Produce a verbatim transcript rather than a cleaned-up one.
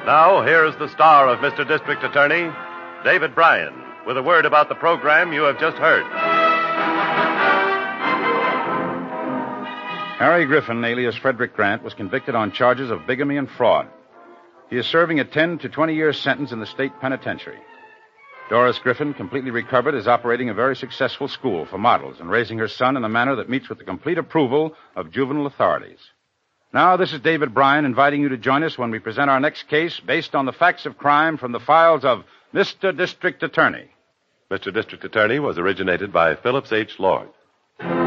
Now, here's the star of Mister District Attorney, David Bryan, with a word about the program you have just heard. Harry Griffin, alias Frederick Grant, was convicted on charges of bigamy and fraud. He is serving a ten to twenty year sentence in the state penitentiary. Doris Griffin, completely recovered, is operating a very successful school for models and raising her son in a manner that meets with the complete approval of juvenile authorities. Now, this is David Bryan inviting you to join us when we present our next case based on the facts of crime from the files of Mister District Attorney. Mister District Attorney was originated by Phillips H. Lord.